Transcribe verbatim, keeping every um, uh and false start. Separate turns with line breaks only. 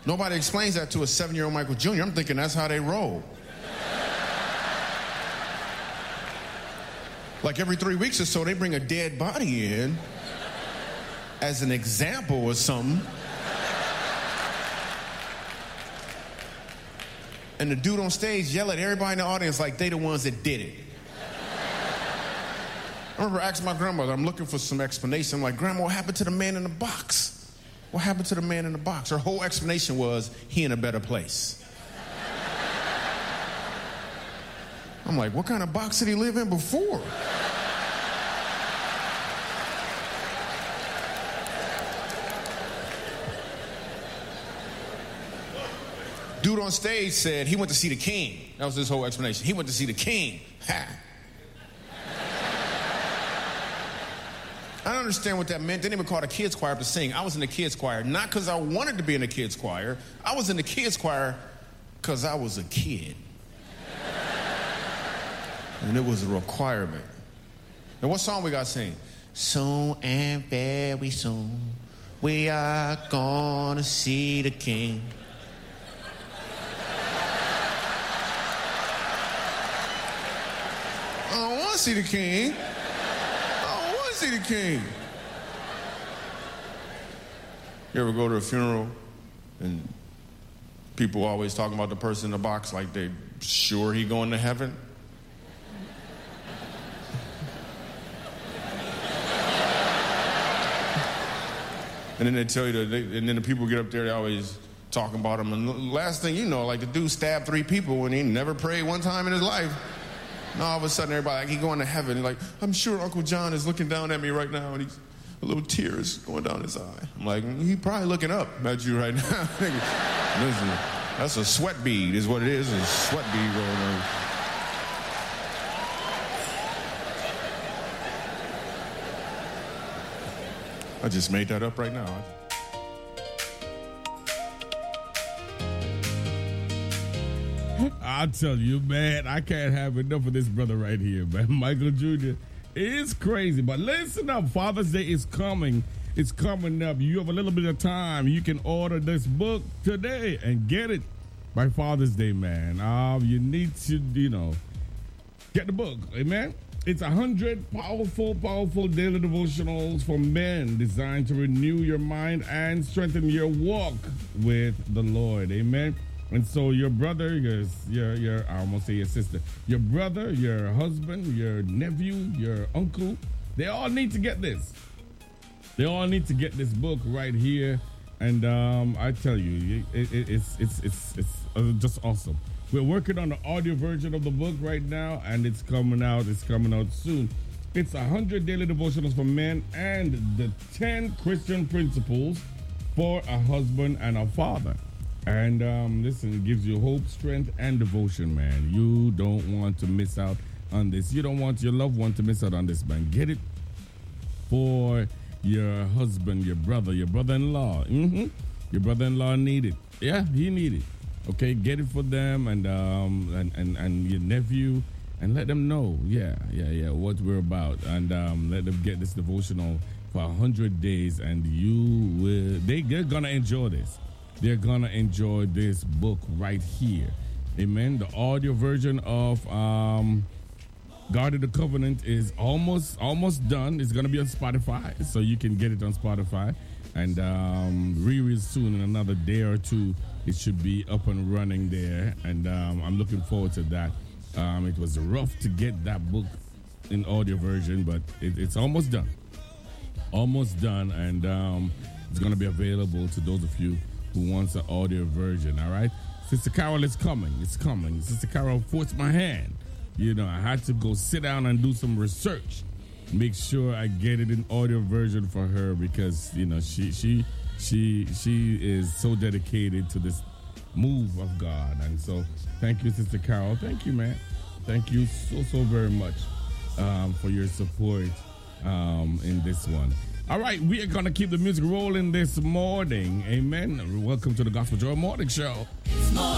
Nobody explains that to a seven-year-old Michael Junior I'm thinking that's how they roll. Like every three weeks or so, they bring a dead body in as an example or something. And the dude on stage yell at everybody in the audience like they the ones that did it. I remember asking my grandmother, I'm looking for some explanation. I'm like, Grandma, what happened to the man in the box? What happened to the man in the box? Her whole explanation was, he in a better place. I'm like, what kind of box did he live in before? Dude on stage said he went to see the king. That was his whole explanation. He went to see the king. Ha. I don't understand what that meant. They didn't even call the kids choir up to sing. I was in the kids choir, not because I wanted to be in the kids choir. I was in the kids choir because I was a kid. And it was a requirement. And what song we got to sing? Soon and very soon, we are gonna see the king. I don't want to see the king. I don't want to see the king. You ever go to a funeral and people always talking about the person in the box like they sure he going to heaven? And then they tell you that, they, and then the people get up there, they always talking about him. And the last thing you know, like the dude stabbed three people when he never prayed one time in his life. And all of a sudden, everybody, like, he going to heaven. He's like, I'm sure Uncle John is looking down at me right now, and he's a little tears going down his eye. I'm like, he probably looking up at you right now. Listen, that's a sweat bead is what it is, a sweat bead rolling on. I just made that up right now.
I'll tell you, man, I can't have enough of this brother right here, man. Michael Junior is crazy. But listen up, Father's Day is coming. It's coming up. You have a little bit of time. You can order this book today and get it by Father's Day, man. Uh, you need to, you know, get the book. Amen. It's a hundred powerful, powerful daily devotionals for men designed to renew your mind and strengthen your walk with the Lord. Amen. And so your brother, your, your, your, I almost say your sister, your brother, your husband, your nephew, your uncle, they all need to get this. They all need to get this book right here. And um, I tell you, it, it, it's, it's, it's, it's uh, just awesome. We're working on the audio version of the book right now, and it's coming out. It's coming out soon. It's one hundred daily devotionals for men and the ten Christian principles for a husband and a father. And um, listen, it gives you hope, strength, and devotion, man. You don't want to miss out on this. You don't want your loved one to miss out on this, man. Get it for your husband, your brother, your brother-in-law. Mm-hmm. Your brother-in-law need it. Yeah, he need it. Okay, get it for them and um and, and, and your nephew, and let them know, yeah, yeah, yeah, what we're about, and um, let them get this devotional for a hundred days, and you will. They, they're gonna enjoy this. They're gonna enjoy this book right here. Amen. The audio version of um, God of the Covenant is almost almost done. It's gonna be on Spotify, so you can get it on Spotify, and um, real soon in another day or two. It should be up and running there, and um, I'm looking forward to that. Um, it was rough to get that book in audio version, but it, it's almost done. Almost done, and um, it's going to be available to those of you who wants an audio version, all right? Sister Carol is coming. It's coming. Sister Carol forced my hand. You know, I had to go sit down and do some research, make sure I get it in audio version for her because, you know, she... she She she is so dedicated to this move of God. And so thank you, Sister Carol. Thank you, man. Thank you so, so very much um, for your support um, in this one. All right, we are going to keep the music rolling this morning. Amen. Welcome to the Gospel Joy Morning Show.